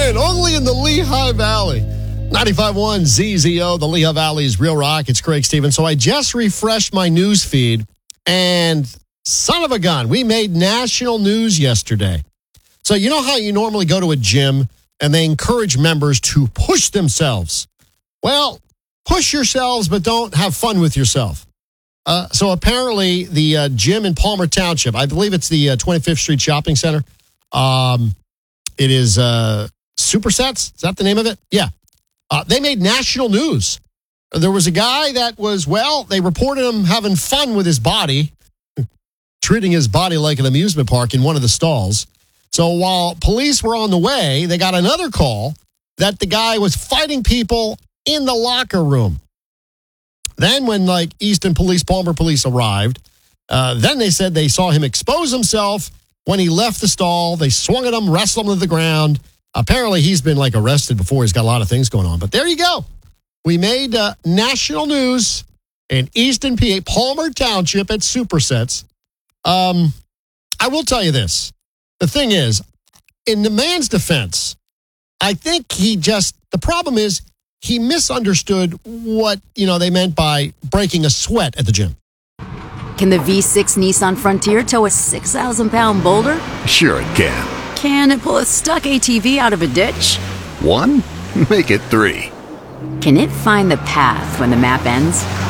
man, only in the Lehigh Valley. 95.1 ZZO, the Lehigh Valley's Real Rock. It's Craig Stevens. So I just refreshed my news feed, and son of a gun, we made national news yesterday. So you know how you normally go to a gym and they encourage members to push themselves? Well, push yourselves, but don't have fun with yourself. So apparently the gym in Palmer Township, I believe it's the 25th Street Shopping Center. It is Supersets. Is that the name of it? Yeah. They made national news. There was a guy that was, they reported him having fun with his body, treating his body like an amusement park in one of the stalls. So while police were on the way, they got another call that the guy was fighting people in the locker room. Then when Easton Police, Palmer Police arrived, then they said they saw him expose himself when he left the stall. They swung at him, wrestled him to the ground. Apparently he's been arrested before. He's got a lot of things going on. But there you go. We made national news in Easton, PA, Palmer Township at Supersets. I will tell you this. The thing is, in the man's defense, I think the problem is he misunderstood what, they meant by breaking a sweat at the gym. Can the V6 Nissan Frontier tow a 6,000-pound boulder? Sure it can. Can it pull a stuck ATV out of a ditch? 1? Make it 3. Can it find the path when the map ends?